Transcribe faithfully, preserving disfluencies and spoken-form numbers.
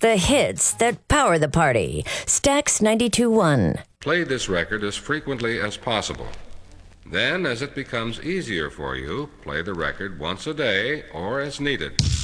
the hits that power the party. Stax ninety-two point one. Play this record as frequently as possible. Then, as it becomes easier for you, play the record once a day or as needed.